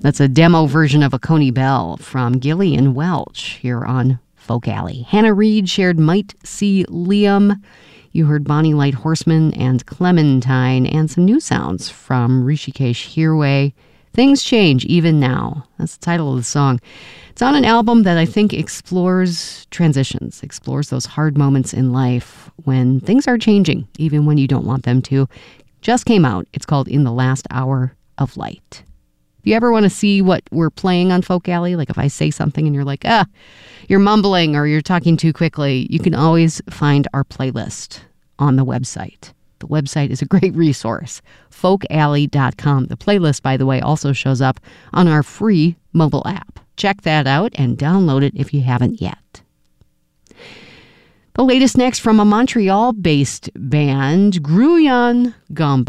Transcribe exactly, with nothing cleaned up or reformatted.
That's a demo version of a Coney Bell from Gillian Welch here on Folk Alley. Hannah Reid shared Might See Liam. You heard Bonnie Light Horseman and Clementine, and some new sounds from Rishikesh Hirway. Things Change Even Now. That's the title of the song. It's on an album that I think explores transitions, explores those hard moments in life when things are changing, even when you don't want them to. Just came out. It's called In the Last Hour of Light. If you ever want to see what we're playing on Folk Alley, like if I say something and you're like, ah, you're mumbling or you're talking too quickly, you can always find our playlist on the website. The website is a great resource, folk alley dot com. The playlist, by the way, also shows up on our free mobile app. Check that out and download it if you haven't yet. The latest next from a Montreal-based band, Gruyan Gombo.